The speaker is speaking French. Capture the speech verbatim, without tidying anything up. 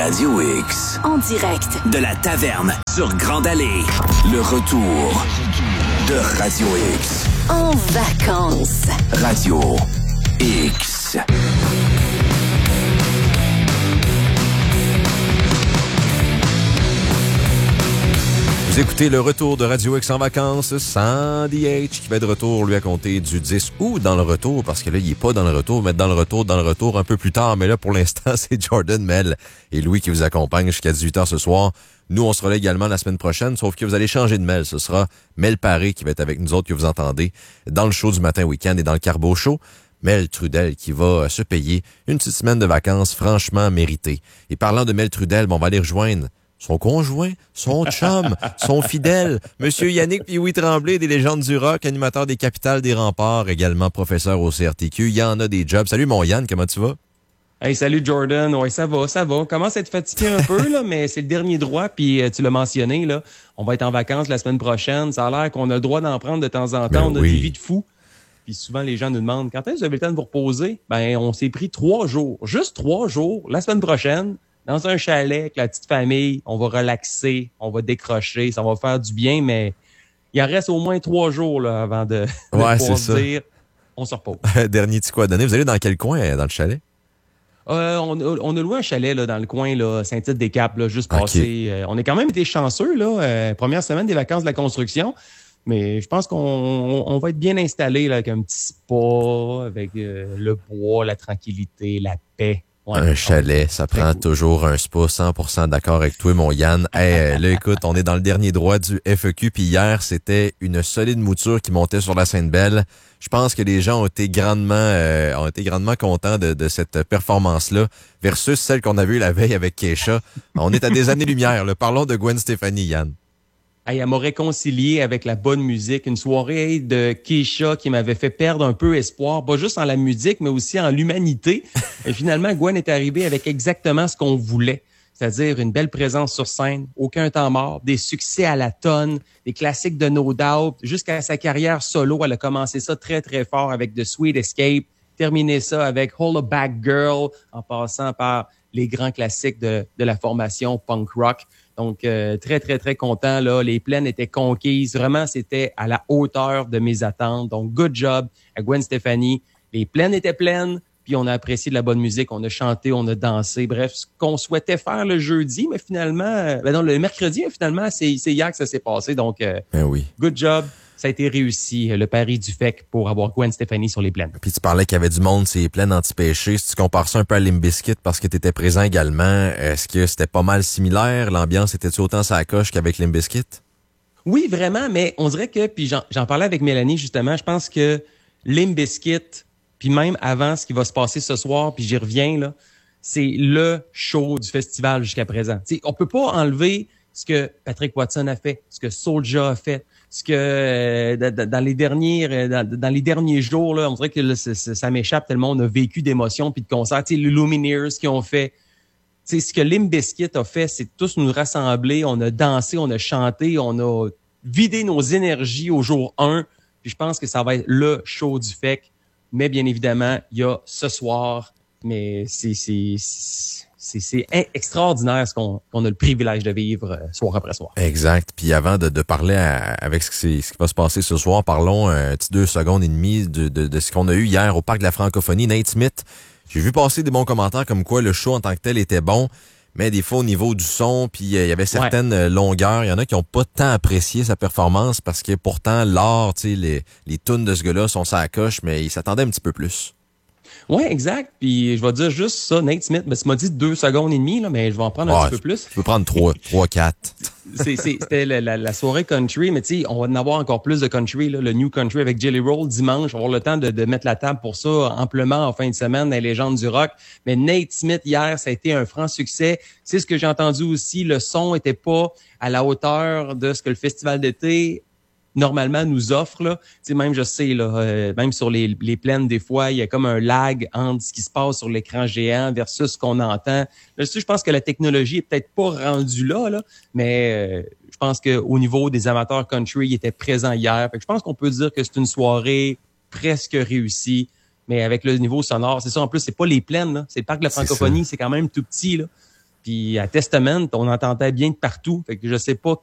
Radio X. En direct de la Taverne sur Grande Allée. Le retour de Radio X. En vacances. Radio X. Vous écoutez le retour de Radio X en vacances. Sandy H qui va être de retour, lui, à compter du dix août dans le retour, parce que là, il est pas dans le retour, mais dans le retour, dans le retour un peu plus tard. Mais là, pour l'instant, c'est Jordan, Mel et Louis qui vous accompagnent jusqu'à dix-huit heures ce soir. Nous, on sera là également la semaine prochaine, sauf que vous allez changer de Mel. Ce sera Mel Paré qui va être avec nous autres, que vous entendez dans le show du matin week-end et dans le Carbo Show. Mel Trudel qui va se payer une petite semaine de vacances franchement méritée. Et parlant de Mel Trudel, bon, on va aller rejoindre son conjoint, son chum, son fidèle, Monsieur Yannick Pioui Tremblay des Légendes du Rock, animateur des Capitales des Remparts, également professeur au C R T Q. Il y en a des jobs. Salut mon Yann, comment tu vas? Hey, salut Jordan. Ouais, ça va, ça va. On commence à être fatigué un peu, là, mais c'est le dernier droit, puis euh, tu l'as mentionné, là. On va être en vacances la semaine prochaine. Ça a l'air qu'on a le droit d'en prendre de temps en temps. Ben on a oui. des vies de fous. Puis souvent, les gens nous demandent, quand est-ce que vous avez le temps de vous reposer? Ben, on s'est pris trois jours. Juste trois jours, la semaine prochaine. Dans un chalet avec la petite famille, on va relaxer, on va décrocher, ça va faire du bien, mais il en reste au moins trois jours là, avant de, de ouais, pouvoir c'est dire on se repose. Dernier petit coup à donner. Vous allez dans quel coin dans le chalet? Euh, on, a, on a loué un chalet là, dans le coin là, Saint-Tite-des-Caps, là, juste passé. Okay. Euh, on a quand même été chanceux, là, euh, première semaine des vacances de la construction. Mais je pense qu'on on, on va être bien installé là, avec un petit spa, avec euh, le bois, la tranquillité, la paix. Ouais, un chalet, ça prend cool. Toujours un spa, cent pour cent d'accord avec toi, mon Yann. Hey, là, écoute, on est dans le dernier droit du F E Q, puis hier, c'était une solide mouture qui montait sur la Sainte-Belle. Je pense que les gens ont été grandement euh, ont été grandement contents de, de cette performance-là versus celle qu'on a vue la veille avec Keisha. On est à des années-lumière, là. Parlons de Gwen Stefani, Yann. Hey, elle m'a réconcilié avec la bonne musique. Une soirée de Keisha qui m'avait fait perdre un peu espoir, pas juste en la musique, mais aussi en l'humanité. Et finalement, Gwen est arrivée avec exactement ce qu'on voulait. C'est-à-dire une belle présence sur scène, aucun temps mort, des succès à la tonne, des classiques de No Doubt. Jusqu'à sa carrière solo, elle a commencé ça très, très fort avec The Sweet Escape, terminé ça avec Hollaback Girl, en passant par les grands classiques de, de la formation punk rock. Donc, euh, très, très, très content. Là, les plaines étaient conquises. Vraiment, c'était à la hauteur de mes attentes. Donc, good job à Gwen Stefani. Les plaines étaient pleines, puis on a apprécié de la bonne musique. On a chanté, on a dansé. Bref, ce qu'on souhaitait faire le jeudi, mais finalement... Euh, ben non, le mercredi, finalement, c'est, c'est hier que ça s'est passé. Donc, euh, ben oui. Good job. Ça a été réussi, le pari du F E C pour avoir Gwen Stefani sur les plaines. Puis tu parlais qu'il y avait du monde sur les plaines anti-péché. Si tu compares ça un peu à Limp Bizkit parce que tu étais présent également, est-ce que c'était pas mal similaire? L'ambiance était-tu autant sur la coche qu'avec Limp Bizkit? Oui, vraiment, mais on dirait que, puis j'en, j'en parlais avec Mélanie justement, je pense que Limp Bizkit, puis même avant ce qui va se passer ce soir, puis j'y reviens, là, c'est le show du festival jusqu'à présent. T'sais, on peut pas enlever ce que Patrick Watson a fait, ce que Soulja a fait, ce que euh, dans les derniers dans, dans les derniers jours là, on dirait que là, ça, ça m'échappe tellement on a vécu d'émotions puis de concerts, tu sais, les Lumineers qui ont fait, tu sais, ce que Limp Bizkit a fait, c'est tous nous rassembler, on a dansé, on a chanté, on a vidé nos énergies au jour un, puis je pense que ça va être le show du F E C, mais bien évidemment, il y a ce soir, mais c'est c'est, c'est C'est, c'est extraordinaire ce qu'on, qu'on a le privilège de vivre euh, soir après soir. Exact. Puis avant de, de parler à, avec ce qui, ce qui va se passer ce soir, parlons un petit deux secondes et demie de, de, de ce qu'on a eu hier au Parc de la Francophonie. Nate Smith, j'ai vu passer des bons commentaires comme quoi le show en tant que tel était bon, mais des fois au niveau du son, puis il euh, y avait certaines ouais. longueurs. Il y en a qui ont pas tant apprécié sa performance parce que pourtant l'art, tu sais, les, les tunes de ce gars-là sont ça à coche, mais il s'attendait un petit peu plus. Oui, exact. Puis je vais dire juste ça, Nate Smith, ben, tu m'as dit deux secondes et demie, là, mais je vais en prendre un ouais, petit peu plus. Tu peux prendre trois, trois, quatre. c'est, c'est, c'était la, la, la soirée country, mais tu sais, on va en avoir encore plus de country, là, le New Country avec Jelly Roll dimanche. On va avoir le temps de, de mettre la table pour ça amplement en fin de semaine dans les légendes du rock. Mais Nate Smith, hier, ça a été un franc succès. C'est ce que j'ai entendu aussi. Le son était pas à la hauteur de ce que le festival d'été normalement nous offre là, tu sais, même je sais là, euh, même sur les, les plaines des fois, il y a comme un lag entre ce qui se passe sur l'écran géant versus ce qu'on entend. Là, je pense que la technologie est peut-être pas rendue là, là, mais euh, je pense que au niveau des amateurs country, il était présent hier. Fait que je pense qu'on peut dire que c'est une soirée presque réussie, mais avec le niveau sonore, c'est ça. En plus, c'est pas les plaines, là, c'est le parc de la Francophonie, c'est, c'est quand même tout petit là. Puis à Testament, on entendait bien de partout. Fait que je sais pas